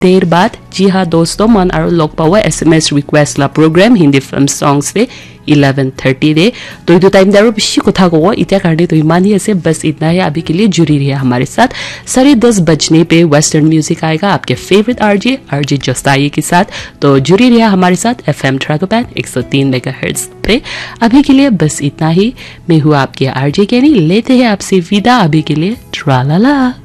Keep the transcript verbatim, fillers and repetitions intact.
देर बाद जी हाँ दोस्तों मन और लग पाव एस एम एस रिक्वेस्ट ला प्रोग्राम हिंदी फिल्म सॉन्ग्स पे इलेवन थर्टी दे तो ये टाइम दारो बेसी कथा को इतना करने तो ईमान ही ऐसे बस इतना है अभी के लिए जुड़ी रहिए हमारे साथ साढ़े दस बजने पे वेस्टर्न म्यूजिक आएगा आपके फेवरेट आरजे आरजे जस्ताई के साथ तो जुड़ी रहिए हमारे साथ एफ एम ट्रैकोपैन एक सौ तीन मेगाहर्ट्ज पे अभी के लिए बस इतना ही मैं हूँ आपके आरजे कैनी लेते हैं आपसे विदा अभी के लिए ट्रालाला।